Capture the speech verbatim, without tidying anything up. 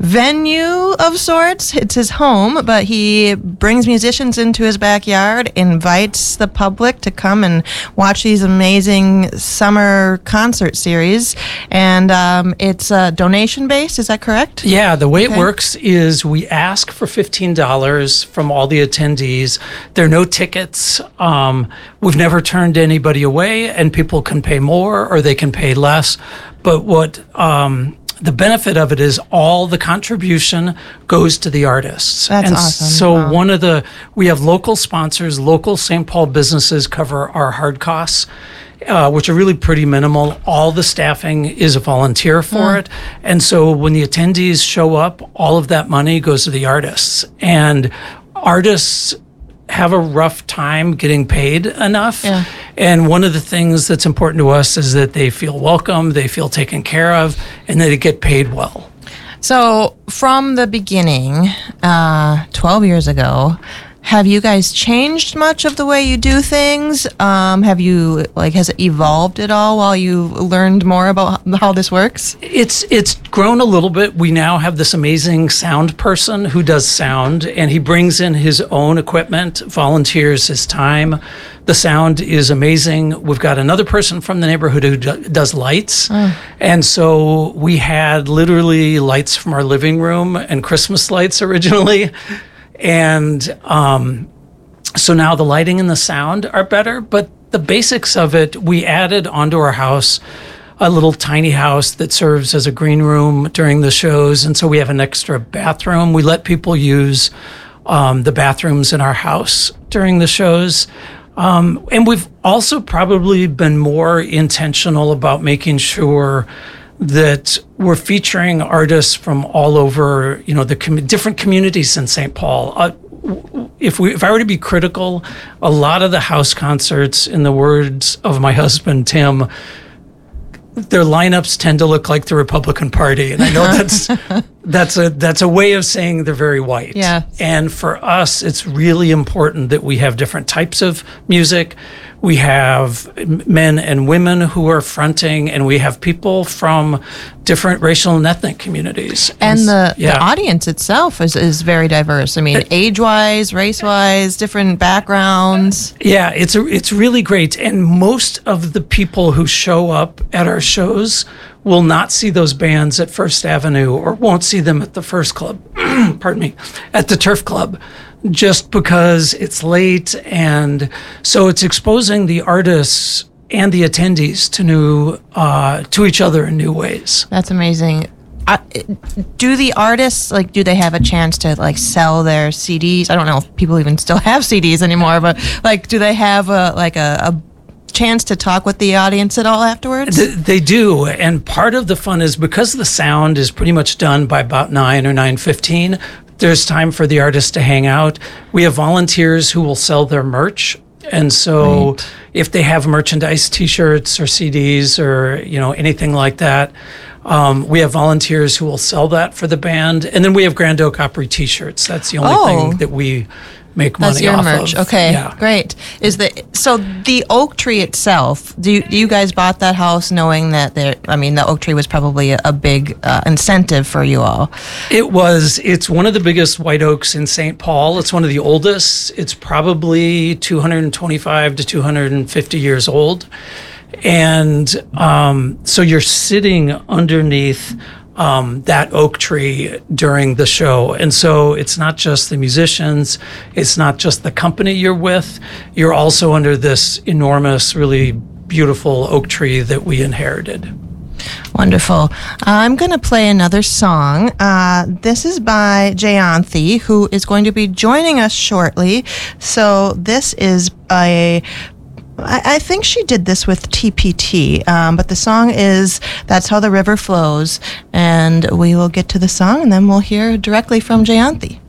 venue of sorts. It's his home, but he brings musicians into his backyard, invites the public to come and watch these amazing summer concert series. And um, it's uh, donation-based, is that correct? Yeah, the way Okay. it works is we ask for fifteen dollars from all the attendees. There are no tickets. Um, we've never turned anybody away, and people can pay more or they can pay less. But what um, the benefit of it is all the contribution goes to the artists. That's and awesome. So Wow. one of the, we have local sponsors, local Saint Paul businesses cover our hard costs, uh, which are really pretty minimal. All the staffing is a volunteer for Hmm. it. And so when the attendees show up, all of that money goes to the artists. And artists have a rough time getting paid enough. Yeah. And one of the things that's important to us is that they feel welcome, they feel taken care of, and that they get paid well. So from the beginning, uh, twelve years ago, have you guys changed much of the way you do things? Um, have you, like, has it evolved at all while you learned more about how this works? It's it's grown a little bit. We now have this amazing sound person who does sound, and he brings in his own equipment, volunteers his time. The sound is amazing. We've got another person from the neighborhood who do, does lights. And so we had literally lights from our living room and Christmas lights originally. And um, so now the lighting and the sound are better, but the basics of it, we added onto our house a little tiny house that serves as a green room during the shows. And so we have an extra bathroom. We let people use um, the bathrooms in our house during the shows. Um, and we've also probably been more intentional about making sure that we're featuring artists from all over, you know, the com- different communities in Saint Paul. Uh, if we, if I were to be critical, a lot of the house concerts, in the words of my husband Tim, their lineups tend to look like the Republican Party, and I know that's that's a that's a way of saying they're very white. Yeah. And for us, it's really important that we have different types of music. We have men and women who are fronting, and we have people from different racial and ethnic communities. And the, yeah. the audience itself is, is very diverse. I mean, It- age-wise, race-wise, different backgrounds. Yeah, it's a, it's really great. And most of the people who show up at our shows will not see those bands at First Avenue or won't see them at the First Club, pardon me, at the Turf Club, just because it's late. And so it's exposing the artists and the attendees to new, uh, to each other in new ways. That's amazing. Uh, do the artists, like, do they have a chance to, like, sell their C Ds? I don't know if people even still have C Ds anymore, but, like, do they have, a like, a, a chance to talk with the audience at all afterwards? Th- They do, and part of the fun is because the sound is pretty much done by about nine or nine fifteen. There's time for the artists to hang out. We have volunteers who will sell their merch, and so Right. if they have merchandise, T-shirts or C Ds or you know anything like that, um, we have volunteers who will sell that for the band, and then we have Grand Oak Opry T-shirts. That's the only Oh. thing that we make money That's your off merch. of. Okay, Yeah. great. Is the so the oak tree itself? Do you, you guys bought that house knowing that there? I mean, the oak tree was probably a, a big uh, incentive for you all. It was. It's one of the biggest white oaks in Saint Paul. It's one of the oldest. It's probably two hundred twenty-five to two hundred fifty years old. And um, so you're sitting underneath um, that oak tree during the show. And so it's not just the musicians, it's not just the company you're with, you're also under this enormous, really beautiful oak tree that we inherited. Wonderful. I'm going to play another song. Uh, this is by Jayanthi, who is going to be joining us shortly. So this is a I, I think she did this with T P T, um, but the song is That's How the River Flows, and we will get to the song, and then we'll hear directly from Jayanthi.